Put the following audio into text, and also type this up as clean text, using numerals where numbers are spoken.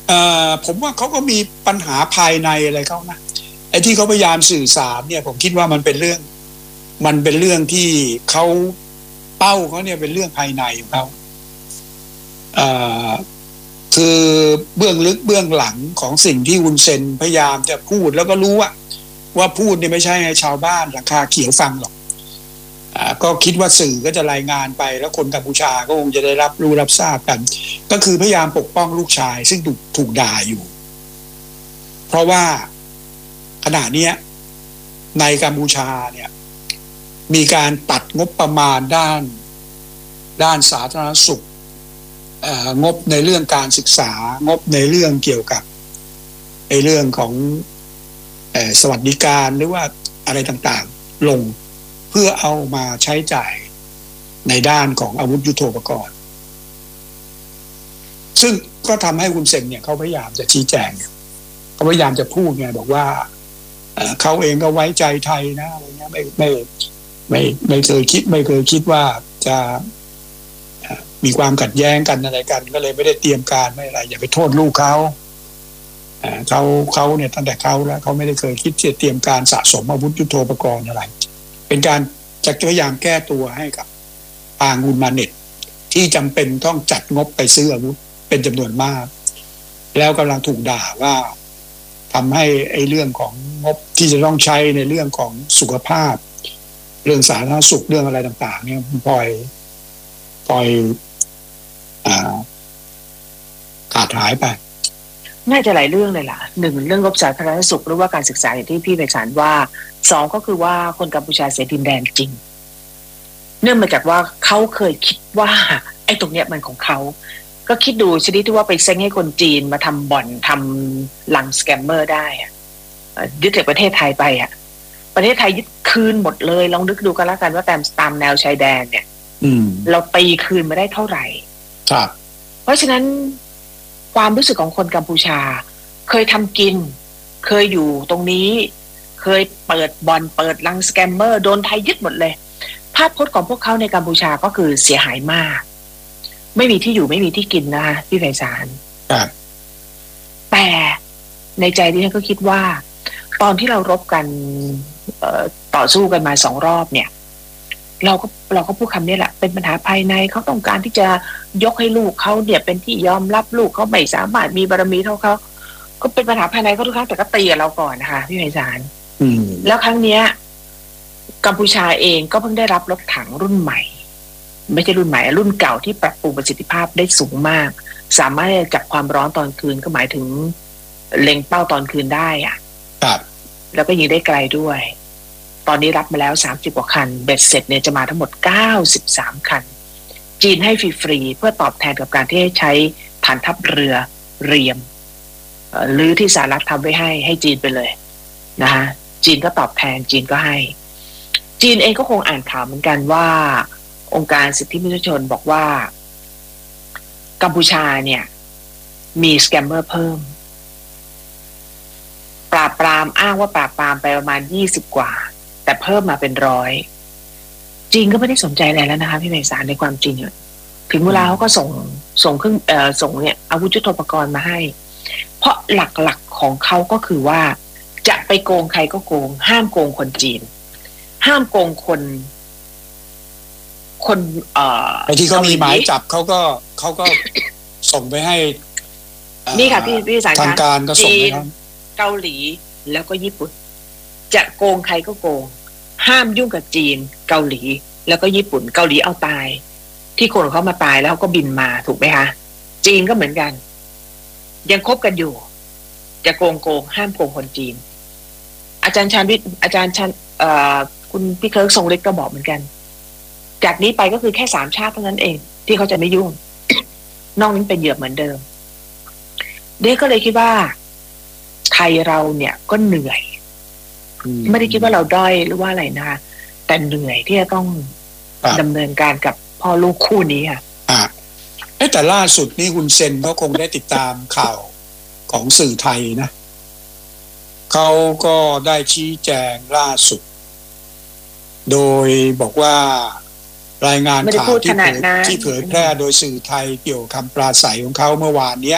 ผมว่าเขาก็มีปัญหาภายในอะไรเขานะไอ้ที่เขาพยายามสื่อสารเนี่ยผมคิดว่ามันเป็นเรื่องที่เขาเป้าเขาเนี่ยเป็นเรื่องภายในของเขาคือเบื้องลึกเบื้องหลังของสิ่งที่ฮุนเซนพยายามจะพูดแล้วก็รู้ว่าพูดเนี่ยไม่ใช่ให้ชาวบ้านราคาเขียวฟังหรอกก็คิดว่าสื่อก็จะรายงานไปแล้วคนกัมพูชาก็คงจะได้รับรู้รับทราบกันก็คือพยายามปกป้องลูกชายซึ่งถูกด่าอยู่เพราะว่าขณะนี้ในกัมพูชาเนี่ยมีการตัดงบประมาณด้านสาธารณสุขงบในเรื่องการศึกษางบในเรื่องเกี่ยวกับเรื่องของสวัสดิการหรือว่าอะไรต่างๆลงเพื่อเอามาใช้จ่ายในด้านของอาวุธยุทโธปกรณ์ซึ่งก็ทำให้ฮุนเซนเนี่ยเขาพยายามจะชี้แจงเขาพยายามจะพูดไงบอกว่าเขาเองก็ไว้ใจไทยนะอะไรเงี้ยไม่เคยคิดว่าจะมีความขัดแย้งกันอะไรกันก็เลยไม่ได้เตรียมการไม่อะไรอย่าไปโทษลูกเขาเนี่ยตั้งแต่เขาแล้วเขาไม่ได้เคยคิดจะเตรียมการสะสมอาวุธยุทโธปกรณ์อะไรเป็นการจะพยายามแก้ตัวให้กับปางอุลมาเน็ตที่จำเป็นต้องจัดงบไปซื้ออาวุธเป็นจำนวนมากแล้วกำลังถูกด่าว่าทำให้เรื่องของงบที่จะต้องใช้ในเรื่องของสุขภาพเรื่องสาธารณสุขเรื่องอะไรต่างๆเนี่ยปล่อยขาดหายไปน่าจะหลายเรื่องเลยล่ะหนึ่งเรื่องงบสาธารณสุขหรือว่าการศึกษาอย่างที่พี่ไพศาลว่าสองก็คือว่าคนกัมพูชาเสียดินแดนจริงเนื่องมาจากว่าเขาเคยคิดว่าไอ้ตรงเนี้ยมันของเขาก็คิดดูชนิดที่ว่าไปเซ้งให้คนจีนมาทำบ่อนทำลังสแกมเมอร์ได้ยึดจากประเทศไทยไปประเทศไทยยึดคืนหมดเลยลองนึกดูกันแล้วกันว่าตามแนวชายแดนเนี่ยเราตีคืนมาได้เท่าไหร่ครับเพราะฉะนั้นความรู้สึกของคนกัมพูชาเคยทำกินเคยอยู่ตรงนี้เคยเปิดบ่อนเปิดลังสแกมเมอร์โดนไทยยึดหมดเลยภาพพจน์ของพวกเขาในกัมพูชาก็คือเสียหายมากไม่มีที่อยู่ไม่มีที่กินนะคะพี่ไพศาลแต่ในใจดิฉันก็คิดว่าตอนที่เรารบกันต่อสู้กันมา2 รอบเนี่ยเราก็พูดคำนี้แหละเป็นปัญหาภายในเขาต้องการที่จะยกให้ลูกเขาเนี่ยเป็นที่ยอมรับลูกเขาไม่สามารถมีบารมีเท่าเขาก็เป็นปัญหาภายในเขาทุกครั้งแต่ก็ตีกับเราก่อนนะคะพี่ไพศาลแล้วครั้งเนี้ยกัมพูชาเองก็เพิ่งได้รับรถถังรุ่นใหม่ไม่ใช่รุ่นใหม่รุ่นเก่าที่ปรับปรุงประสิทธิภาพได้สูงมากสามารถจับความร้อนตอนคืนก็หมายถึงเล็งเป้าตอนคืนได้ครับแล้วก็ยิงได้ไกลด้วยตอนนี้รับมาแล้ว30 กว่าคันเบ็ดเสร็จเนี่ยจะมาทั้งหมด93 คันจีนให้ฟรีๆเพื่อตอบแทนกับการที่ให้ใช้ฐานทัพเรือเรียมหรือที่สหรัฐทำไว้ให้จีนไปเลยนะคะจีนก็ตอบแทนจีนก็ให้จีนเองก็คงอ่านข่าวเหมือนกันว่าองค์การสิทธิมนุษยชนบอกว่ากัมพูชาเนี่ยมีสแกมเมอร์เพิ่มปราบปรามอ้างว่าปราบปรามไปประมาณ20 กว่าแต่เพิ่มมาเป็น100จีนก็ไม่ได้สนใจอะไรแล้วนะคะพี่ไพศาลในความจริงถึงเวลาเขาก็ส่งเครื่องส่งเนี่ยอาวุธยุทโธปกรณ์มาให้เพราะหลักๆของเขาก็คือว่าจะไปโกงใครก็โกงห้ามโกงคนจีนห้ามโกงคนไอ้ที่เขามีหมายจับเขาก็ส่งไปให้นี่ค่ะพี่สารทางการก็ส่งไปเกาหลีแล้วก็ญี่ปุ่นจะโกงใครก็โกงห้ามยุ่งกับจีนเกาหลีแล้วก็ญี่ปุ่นเกาหลีเอาตายที่คนเขามาตายแล้วเขาก็บินมาถูกไหมคะจีนก็เหมือนกันยังคบกันอยู่จะโกงห้ามโกงคนจีนอาจารย์ชันคุณพี่เคิร์กทรงฤทธิ์ก็บอกเหมือนกันจากนี้ไปก็คือแค่3 ชาติเท่านั้นเองที่เขาจะไม่ยุ่ง นอกนั้นเป็นเหยื่อเหมือนเดิมเด็กก็เลยคิดว่าไทยเราเนี่ยก็เหนื่อยไม่ได้คิดว่าเราด้อยหรือว่าอะไรนะคะแต่เหนื่อยที่จะต้องดำเนินการกับพ่อลูกคู่นี้ค่ะแต่ล่าสุดนี่คุณเซนเขาคงได้ติดตามข่าวของสื่อไทยนะเขาก็ได้ชี้แจงล่าสุดโดยบอกว่ารายงานข่าวที่เผยแพร่โดยสื่อไทยเกี่ยวกับคำปราศรัยของเขาเมื่อวานนี้